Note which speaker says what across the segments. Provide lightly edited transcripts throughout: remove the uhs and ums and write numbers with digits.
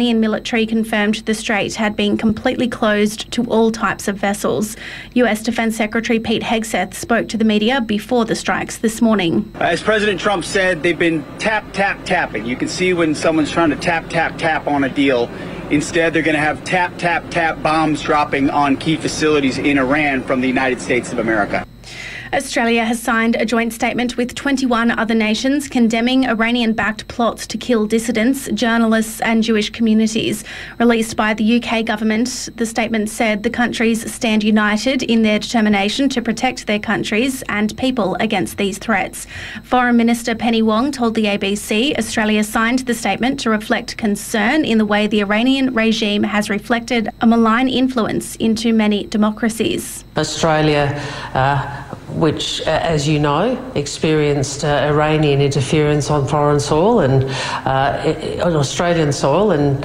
Speaker 1: Iranian military confirmed the strait had been completely closed to all types of vessels. US Defence Secretary Pete Hegseth spoke to the media before the strikes this morning.
Speaker 2: As President Trump said, they've been tapping. You can see when someone's trying to tap on a deal. Instead, they're going to have tap bombs dropping on key facilities in Iran from the United States of America.
Speaker 1: Australia has signed a joint statement with 21 other nations condemning Iranian-backed plots to kill dissidents, journalists and Jewish communities. Released by the UK government, the statement said the countries stand united in their determination to protect their countries and people against these threats. Foreign Minister Penny Wong told the ABC Australia signed the statement to reflect concern in the way the Iranian regime has reflected a malign influence into many democracies.
Speaker 3: Australia, which, as you know, experienced Iranian interference on foreign soil and on Australian soil, and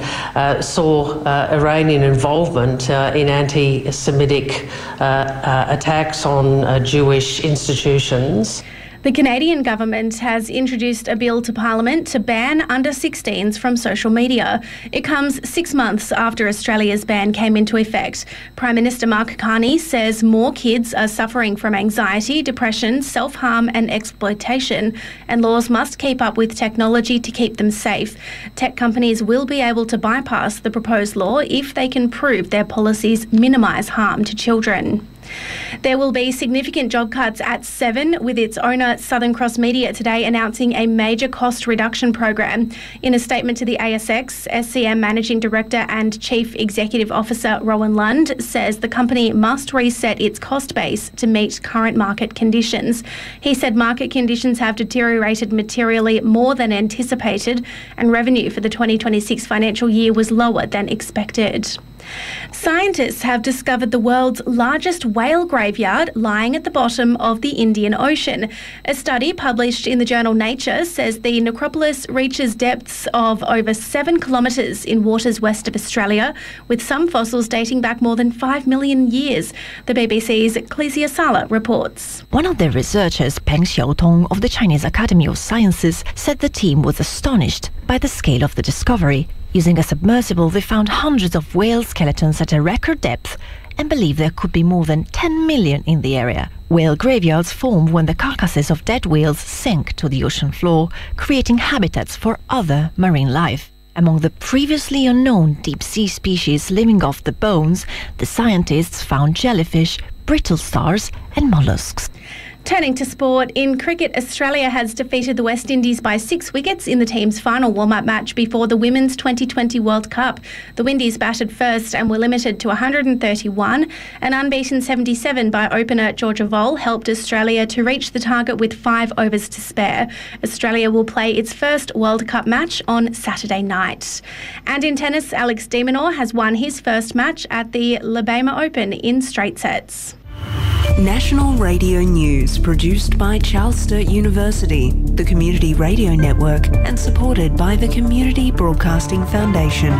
Speaker 3: saw Iranian involvement in anti-Semitic attacks on Jewish institutions.
Speaker 1: The Canadian government has introduced a bill to Parliament to ban under-16s from social media. It comes 6 months after Australia's ban came into effect. Prime Minister Mark Carney says more kids are suffering from anxiety, depression, self-harm and exploitation, and laws must keep up with technology to keep them safe. Tech companies will be able to bypass the proposed law if they can prove their policies minimise harm to children. There will be significant job cuts at Seven, with its owner Southern Cross Media today announcing a major cost reduction program. In a statement to the ASX, SCM Managing Director and Chief Executive Officer Rowan Lund says the company must reset its cost base to meet current market conditions. He said market conditions have deteriorated materially more than anticipated, and revenue for the 2026 financial year was lower than expected. Scientists have discovered the world's largest whale graveyard lying at the bottom of the Indian Ocean. A study published in the journal Nature says the necropolis reaches depths of over 7 kilometres in waters west of Australia, with some fossils dating back more than 5 million years. The BBC's Clesia Sala reports.
Speaker 4: One of the researchers, Peng Xiaotong of the Chinese Academy of Sciences, said the team was astonished by the scale of the discovery. Using a submersible, they found hundreds of whale skeletons at a record depth and believe there could be more than 10 million in the area. Whale graveyards form when the carcasses of dead whales sink to the ocean floor, creating habitats for other marine life. Among the previously unknown deep-sea species living off the bones, the scientists found jellyfish, brittle stars and mollusks.
Speaker 1: Turning to sport, in cricket, Australia has defeated the West Indies by 6 wickets in the team's final warm-up match before the Women's 2020 World Cup. The Windies batted first and were limited to 131. An unbeaten 77 by opener Georgia Vole helped Australia to reach the target with 5 overs to spare. Australia will play its first World Cup match on Saturday night. And in tennis, Alex de Minaur has won his first match at the Alabama Open in straight sets.
Speaker 5: National Radio News, produced by Charles Sturt University, the Community Radio Network, and supported by the Community Broadcasting Foundation.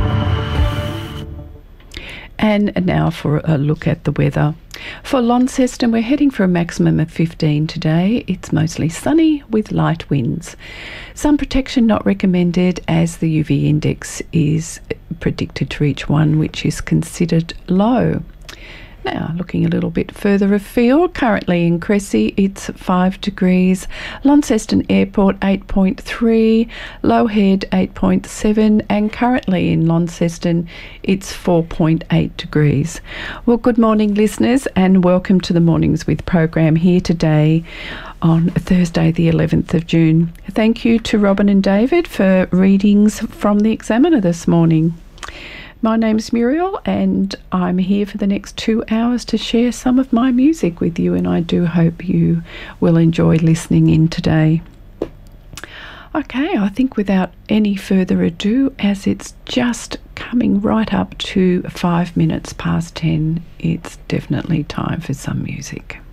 Speaker 6: And now for a look at the weather. For Launceston, we're heading for a maximum of 15 today. It's mostly sunny with light winds. Sun protection not recommended, as the UV index is predicted to reach 1, which is considered low. Now, looking a little bit further afield, currently in Cressy, it's 5 degrees. Launceston Airport, 8.3. Lowhead, 8.7. And currently in Launceston, it's 4.8 degrees. Well, good morning, listeners, and welcome to the Mornings With program here today on Thursday, the 11th of June. Thank you to Robin and David for readings from the Examiner this morning. My name's Muriel, and I'm here for the next 2 hours to share some of my music with you, and I do hope you will enjoy listening in today. Okay, I think without any further ado, as it's just coming right up to 5 minutes past 10, it's definitely time for some music.